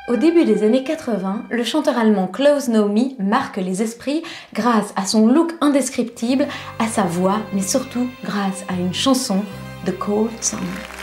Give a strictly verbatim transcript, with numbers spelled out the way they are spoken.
Au début des années quatre-vingts, le chanteur allemand Klaus Nomi marque les esprits grâce à son look indescriptible, à sa voix, mais surtout grâce à une chanson, The Cold Summer.